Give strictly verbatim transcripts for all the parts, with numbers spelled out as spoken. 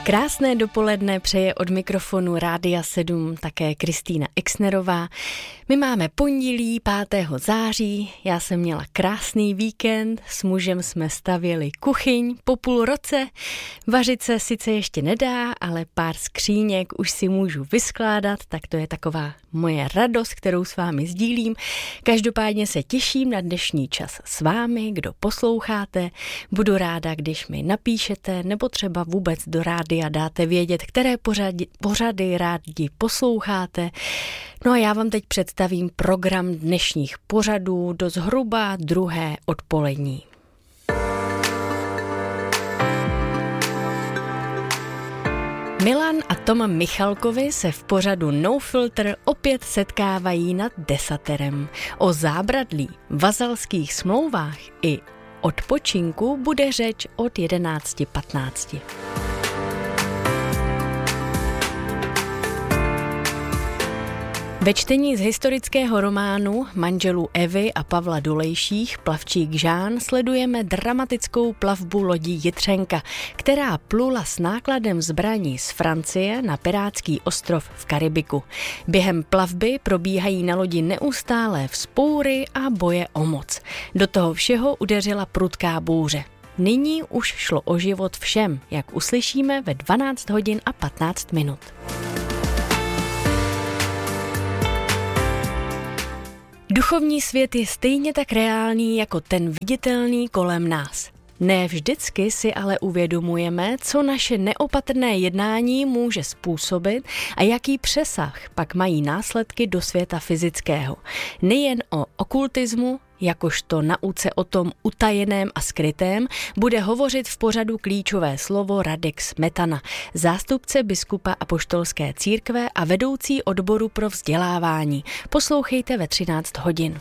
Krásné dopoledne přeje od mikrofonu Rádia sedm také Kristýna Exnerová. My máme pondělí pátého září, já jsem měla krásný víkend, s mužem jsme stavěli kuchyň po půl roce. Vařit se sice ještě nedá, ale pár skříněk už si můžu vyskládat, tak to je taková moje radost, kterou s vámi sdílím. Každopádně se těším na dnešní čas s vámi, kdo posloucháte. Budu ráda, když mi napíšete nebo třeba vůbec do rádia dáte vědět, které pořady, pořady rádi posloucháte. No a já vám teď představím program dnešních pořadů do zhruba druhé odpolední. Milan a Tom Michalkovi se v pořadu No Filter opět setkávají nad desaterem. O zábradlí, vazalských smlouvách i odpočinku bude řeč od jedenáct patnáct. Ve čtení z historického románu manželů Evy a Pavla Dolejších Plavčík Žán sledujeme dramatickou plavbu lodí Jitřenka, která plula s nákladem zbraní z Francie na pirátský ostrov v Karibiku. Během plavby probíhají na lodi neustálé vzpoury a boje o moc. Do toho všeho udeřila prudká bouře. Nyní už šlo o život všem, jak uslyšíme ve dvanáct hodin a patnáct minut. Duchovní svět je stejně tak reálný jako ten viditelný kolem nás. Ne vždycky si ale uvědomujeme, co naše neopatrné jednání může způsobit a jaký přesah pak mají následky do světa fyzického. Nejen o okultismu, jakožto nauce o tom utajeném a skrytém, bude hovořit v pořadu klíčové slovo Radek Smetana, zástupce biskupa apoštolské církve a vedoucí odboru pro vzdělávání. Poslouchejte ve třináct hodin.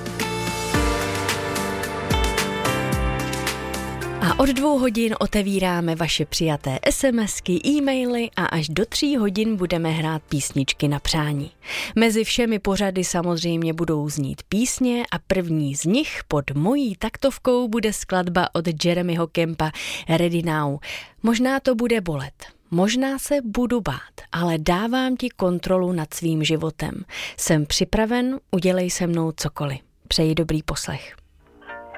A od dvou hodin otevíráme vaše přijaté SMSky, e-maily a až do tří hodin budeme hrát písničky na přání. Mezi všemi pořady samozřejmě budou znít písně a první z nich pod mojí taktovkou bude skladba od Jeremyho Kempa Ready Now. Možná to bude bolet. Možná se budu bát, ale dávám ti kontrolu nad svým životem. Jsem připraven, udělej se mnou cokoliv. Přeji dobrý poslech.